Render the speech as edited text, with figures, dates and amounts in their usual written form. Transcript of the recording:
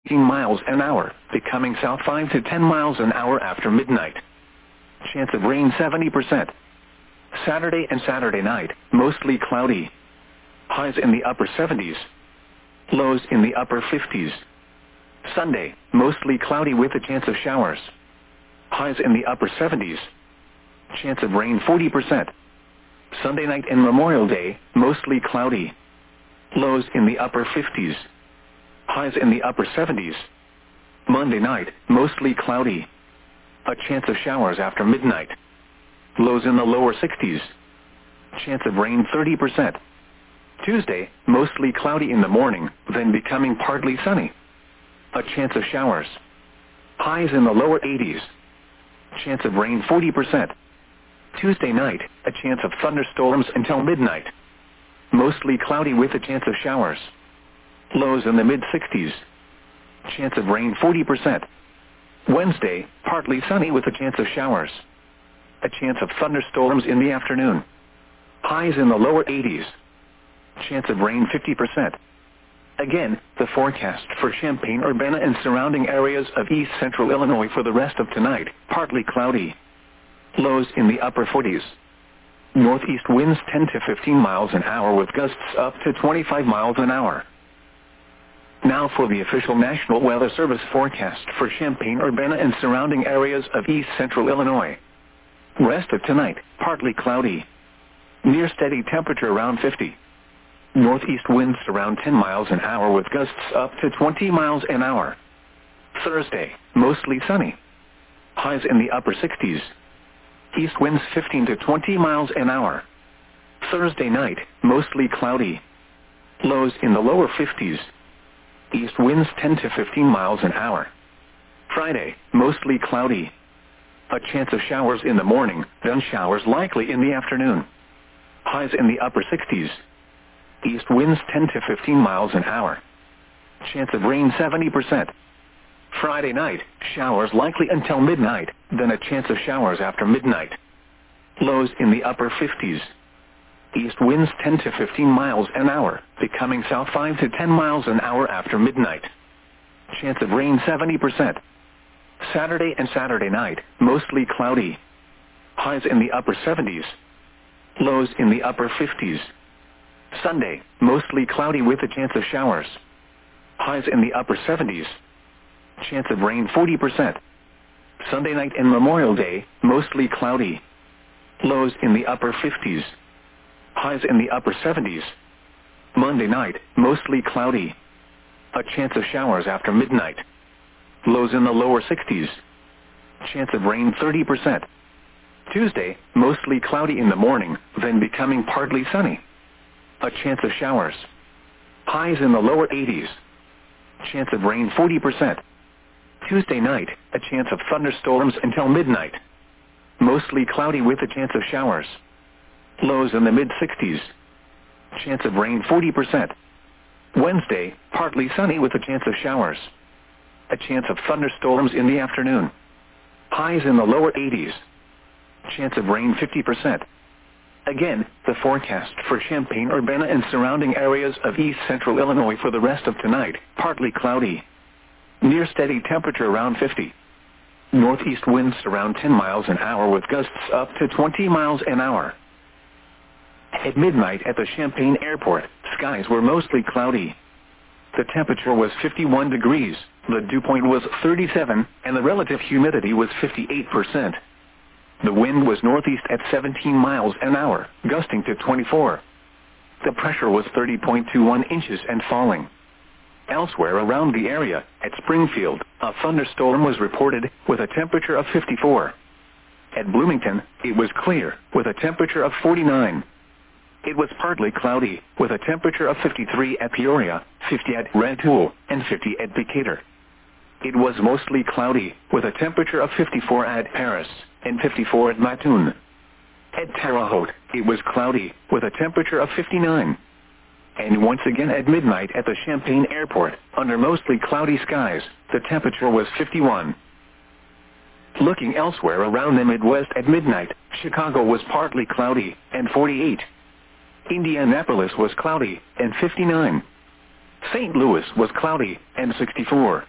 15 miles an hour, becoming south 5 to 10 miles an hour after midnight. Chance of rain 70%. Saturday and Saturday night, mostly cloudy. Highs in the upper 70s. Lows in the upper 50s. Sunday, mostly cloudy with a chance of showers. Highs in the upper 70s. Chance of rain 40%. Sunday night and Memorial Day, mostly cloudy. Lows in the upper 50s. Highs in the upper 70s. Monday night, mostly cloudy. A chance of showers after midnight. Lows in the lower 60s. Chance of rain 30%. Tuesday, mostly cloudy in the morning, then becoming partly sunny. A chance of showers. Highs in the lower 80s. Chance of rain 40%. Tuesday night, a chance of thunderstorms until midnight. Mostly cloudy with a chance of showers. Lows in the mid-60s. Chance of rain 40%. Wednesday, partly sunny with a chance of showers. A chance of thunderstorms in the afternoon. Highs in the lower 80s. Chance of rain 50%. Again, the forecast for Champaign-Urbana and surrounding areas of east central Illinois for the rest of tonight, partly cloudy. Lows in the upper 40s. Northeast winds 10 to 15 miles an hour with gusts up to 25 miles an hour. Now for the official National Weather Service forecast for Champaign-Urbana and surrounding areas of east central Illinois. Rest of tonight, partly cloudy. Near steady temperature around 50. Northeast winds around 10 miles an hour with gusts up to 20 miles an hour. Thursday, mostly sunny. Highs in the upper 60s. East winds 15 to 20 miles an hour. Thursday night, mostly cloudy. Lows in the lower 50s. East winds 10 to 15 miles an hour. Friday, mostly cloudy. A chance of showers in the morning, then showers likely in the afternoon. Highs in the upper 60s. East winds 10 to 15 miles an hour. Chance of rain 70%. Friday night, showers likely until midnight, then a chance of showers after midnight. Lows in the upper 50s. East winds 10 to 15 miles an hour, becoming south 5 to 10 miles an hour after midnight. Chance of rain 70%. Saturday and Saturday night, mostly cloudy. Highs in the upper 70s. Lows in the upper 50s. Sunday, mostly cloudy with a chance of showers. Highs in the upper 70s. Chance of rain 40%. Sunday night and Memorial Day, mostly cloudy. Lows in the upper 50s. Highs in the upper 70s. Monday night, mostly cloudy. A chance of showers after midnight. Lows in the lower 60s. Chance of rain 30%. Tuesday, mostly cloudy in the morning, then becoming partly sunny. A chance of showers. Highs in the lower 80s. Chance of rain 40%. Tuesday night, a chance of thunderstorms until midnight. Mostly cloudy with a chance of showers. Lows in the mid-60s. Chance of rain 40%. Wednesday, partly sunny with a chance of showers. A chance of thunderstorms in the afternoon. Highs in the lower 80s. Chance of rain 50%. Again, the forecast for Champaign-Urbana and surrounding areas of east central Illinois for the rest of tonight, partly cloudy. Near steady temperature around 50. Northeast winds around 10 miles an hour with gusts up to 20 miles an hour. At midnight at the Champaign Airport, skies were mostly cloudy. The temperature was 51 degrees, the dew point was 37, and the relative humidity was 58%. The wind was northeast at 17 miles an hour, gusting to 24. The pressure was 30.21 inches and falling. Elsewhere around the area, at Springfield, a thunderstorm was reported with a temperature of 54. At Bloomington, it was clear, with a temperature of 49. It was partly cloudy, with a temperature of 53 at Peoria, 50 at Rantoul, and 50 at Decatur. It was mostly cloudy, with a temperature of 54 at Paris, and 54 at Mattoon. At Terre Haute, it was cloudy, with a temperature of 59. And once again at midnight at the Champaign Airport, under mostly cloudy skies, the temperature was 51. Looking elsewhere around the Midwest at midnight, Chicago was partly cloudy, and 48. Indianapolis was cloudy, and 59. St. Louis was cloudy, and 64.